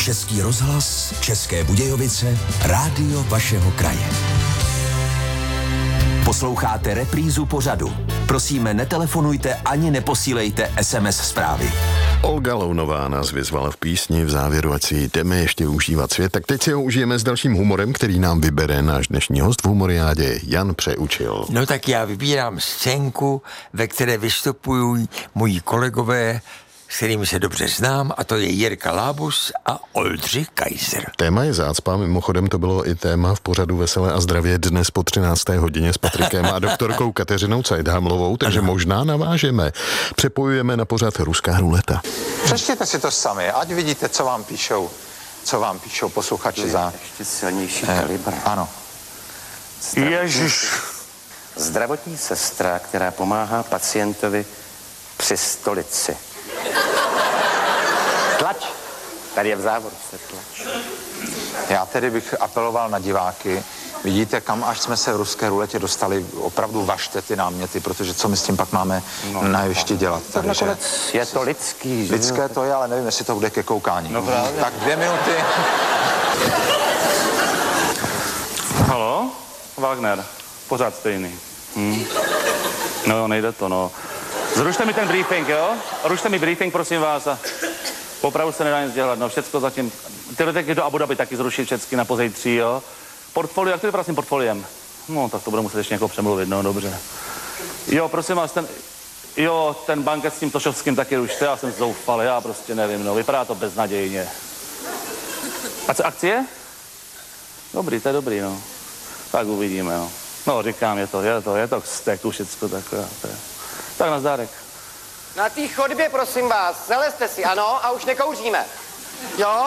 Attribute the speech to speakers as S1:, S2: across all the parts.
S1: Český rozhlas, České Budějovice, rádio vašeho kraje. Posloucháte reprízu pořadu. Prosíme, netelefonujte ani neposílejte SMS zprávy.
S2: Olga Lounová nás vyzvala v písni v závěru, ať si jdeme ještě užívat svět. Tak teď si ho užijeme s dalším humorem, který nám vybere náš dnešní host v humoriádě Jan Přeučil.
S3: No tak já vybírám scénku, ve které vystupují moji kolegové, s kterými se dobře znám, a to je Jirka Lábus a Oldřich Kaiser.
S2: Téma je zácpa, mimochodem to bylo i téma v pořadu Veselé a zdravě dnes po 13. hodině s Patrikem a doktorkou Kateřinou Cajdhamlovou, takže možná navážeme. Přepojujeme na pořad Ruská ruleta.
S4: Přečtěte si to sami, ať vidíte, co vám píšou posluchači za...
S5: Ještě silnější kalibr.
S4: Ano.
S5: Ježiš. Zdravotní sestra, která pomáhá pacientovi při stolici. Tlač. Tady je v závorce tlač.
S4: Já tedy bych apeloval na diváky. Vidíte, kam až jsme se v ruské ruletě dostali, opravdu važte ty náměty, protože co my s tím pak máme na ještě dělat.
S5: Tak nakonec je to lidský, že?
S4: Lidské to je, ale nevím, jestli to bude ke koukání.
S5: No právě.
S4: Tak 2 minuty.
S6: Halo? Wagner. Pořád stejný. No, nejde to, no. Zrušte mi ten briefing, jo? Rušte mi briefing, prosím vás. A opravdu se nedá nic dělat, no, všecko zatím. Ty letenky do Abu Dhabi taky zrušit všechny na pozejtří, jo? Portfolio, jak to vypadá s tím portfoliem? No, tak to budu muset ještě někoho přemluvit, no, dobře. Jo, prosím vás, ten banket s tím Tošovským taky rušte, já jsem zoufal, já prostě nevím, no, vypadá to beznadějně. A co, akcie? Dobrý, to je dobrý, no. Tak uvidíme, no. No, říkám, je to k steku všecko takové, to je. Tak nazdárek.
S7: Na té chodbě, prosím vás, zalezte si, ano, a už nekouříme. Jo?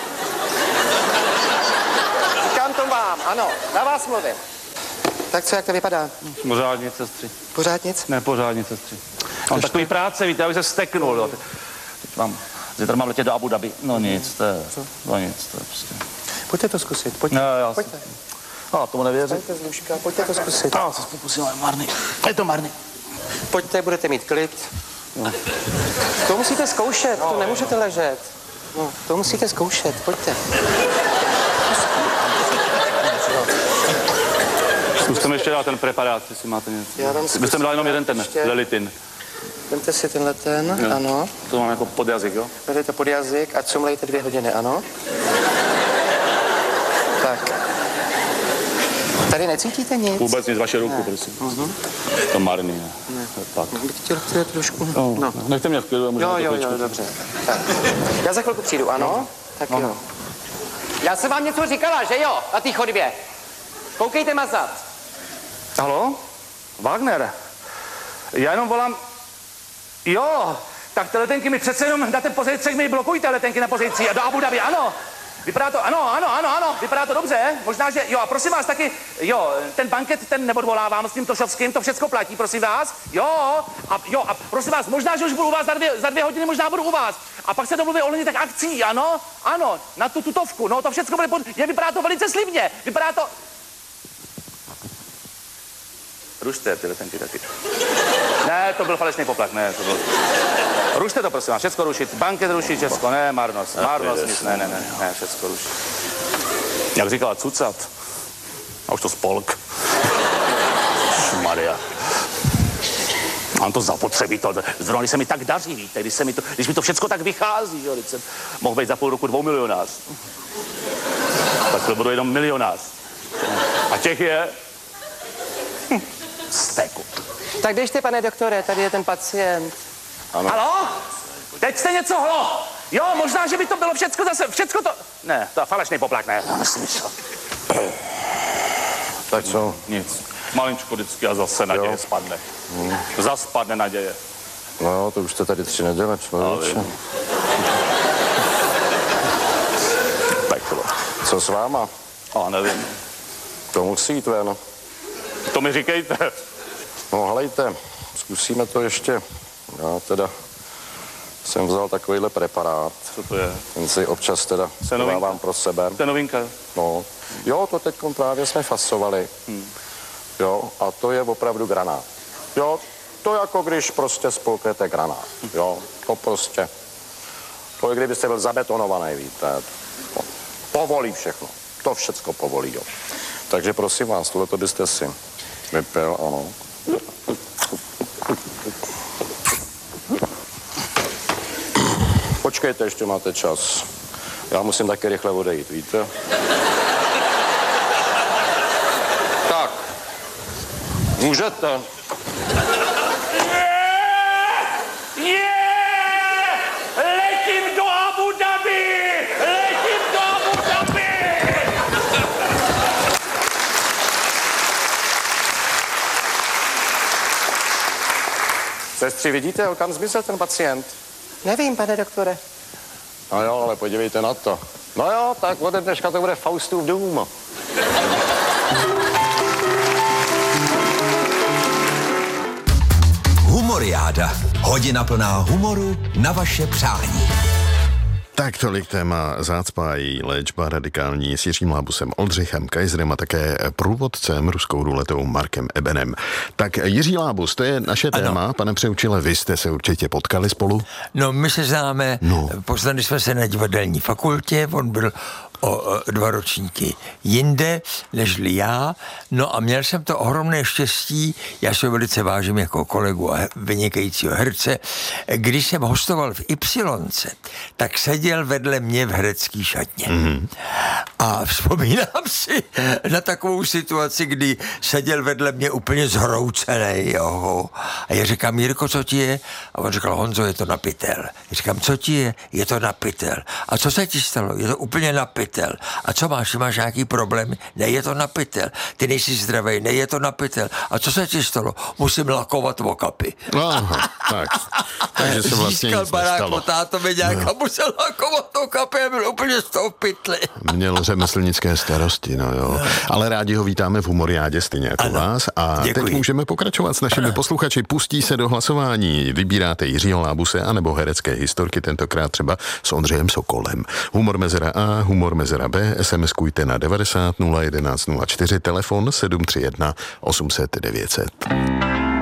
S7: Říkám to vám, ano, na vás mluvím. Tak co, jak to vypadá?
S6: Pořád nic, sestři.
S7: Pořád nic?
S6: Ne, pořád nic, sestři. Mám takový práce, víte, abych se steknul, jo. Zítra mám letět do Abu Dhabi. No nic, to je prostě.
S7: Pojďte to zkusit, pojďte.
S6: No, já
S7: pojďte.
S6: tomu nevěřím.
S7: Pojďte z lůžka, pojďte to zkusit.
S6: Já se pokusím, ale marný. Je to marný.
S7: Pojďte, budete mít klid. No. To musíte zkoušet, to nemůžete ležet. No, to musíte zkoušet, pojďte.
S6: Zkuste mi ještě dát ten preparát, jestli máte něco. Vy jste mi dal jenom jeden ten, Lelitin.
S7: Vemte si tenhle ten,
S6: Jo.
S7: ano.
S6: To mám jako pod jazyk, jo?
S7: Vedete to pod jazyk a cumlejte 2 hodiny, ano. Tak. Tady necítíte nic?
S6: Vůbec nic, vaše ruku, prosím. To marný, ne. Tak.
S7: Bych chtěl trošku.
S6: No. Nechte mě v klidu, můžeme
S7: Jo, dobře. Tak. Já za chvilku přijdu, ano? Tak jo. Já jsem vám něco říkala, že jo? Na té chodbě. Koukejte mazat.
S6: Halo? Wagner? Já jenom volám... Jo, tak ty letenky mi přece jenom na ten pozejtřek mi blokujte letenky na pozejtří a do Abu Dhabi, ano. Vypadá to, ano, vypadá to dobře, možná, že, jo, a prosím vás taky, jo, ten banket, ten neodvolávám s tím Tošovským, to všecko platí, prosím vás, a prosím vás, možná, že už budu u vás za 2 hodiny, možná budu u vás, a pak se domluví ohledně tak akcí, ano, na tu tutovku, no, to všecko bude, vypadá to velice slibně, vypadá to... Rušte ty letenky taky. Ne, to byl falešný poplach, ne, to byl... Rušte to, prosím vás, všecko rušit, banket rušit, všecko, ne, marnost, nic, ne, všecko rušit. Jak říkala cucat, a už to spolk. Maria. Mám to zapotřebí, zrovna když se mi tak daří, víte, když mi to všecko tak vychází, jo, když jsem mohl být za půl roku 2 milionář. Tak to budu jenom milionář. A těch je... Steku.
S7: Tak běžte, pane doktore, tady je ten pacient.
S6: Ano. Halo? Teď jste něco, hlo? Jo, možná, že by to bylo všecko to... Ne, to je falešný poplach, ne, to nesmysl.
S2: Tak co?
S6: Nic. Malinčko vždycky a zase naděje spadne. Zas spadne naděje.
S2: No, to už jste tady 3 neděle, člověče.
S6: Peklo.
S2: Co s váma?
S6: Nevím.
S2: To musí jít ven.
S6: To mi říkejte.
S2: No, helejte, zkusíme to ještě. Já teda jsem vzal takovýhle preparát.
S6: Co to je?
S2: Ten si občas teda dávám pro sebe.
S6: To je novinka.
S2: No, jo, to teď právě jsme fasovali. Jo, a to je opravdu granát. Jo, to jako když prostě spolknete granát. Jo, to prostě.
S5: To kdybyste byl zabetonovaný, víte. Povolí všechno. To všecko povolí, jo. Takže prosím vás, tohleto byste si vypil, ano. Počkejte, ještě máte čas. Já musím taky rychle odejít, víte? Tak. Můžete.
S6: Letím do Abu Dhabi! Letím do Abu Dhabi!
S5: Sestři, vidíte, kam zmizel ten pacient?
S7: Nevím, pane doktore.
S5: No jo, ale podívejte na to. No jo, tak ode dneška to bude Faustův dům.
S1: Humoriáda. Hodina plná humoru na vaše přání.
S2: Tak tolik téma zácpa a její léčba radikální s Jiřím Lábusem, Oldřichem Kaiserem a také průvodcem ruskou ruletou Markem Ebenem. Tak Jiří Lábus, to je naše téma. Pane Přeučile, vy jste se určitě potkali spolu?
S3: No, my se známe, poznali jsme se na divadelní fakultě, on byl o 2 ročníky jinde, nežli já. No a měl jsem to ohromné štěstí, já se velice vážím jako kolegu a vynikajícího herce. Když jsem hostoval v Ypsilonce, tak seděl vedle mě v herecký šatně. A vzpomínám si na takovou situaci, kdy seděl vedle mě úplně zhroucený. Jo. A já říkám, Jirko, co ti je? A on říkal, Honzo, je to na pytel. Já říkám, co ti je? Je to na pytel. A co se ti stalo? Je to úplně na pytel. A co máš? Máš nějaký problém? Ne, je to na pytel. Ty nejsi zdravý, ne, je to na pytel. A co se ti stalo? Musím lakovat okapy.
S2: Aha, tak. Takže se vlastně
S3: získal
S2: nic
S3: barák
S2: nestalo.
S3: po tátovi nějak a musel lakovat okapy a byl úplně z toho pytli.
S2: Měl řemeslnické starosti, no jo. Ale rádi ho vítáme v Humoriádě stejně jako vás. A
S3: děkuji.
S2: teď můžeme pokračovat s našimi posluchači. Pustí se do hlasování. Vybíráte Jiřího Lábuse anebo herecké historky, tentokrát třeba s Ondřejem Sokolem. Humor mezera A, humor mezera B, SMS-kujte na 90 011 04, telefon 731 800 900.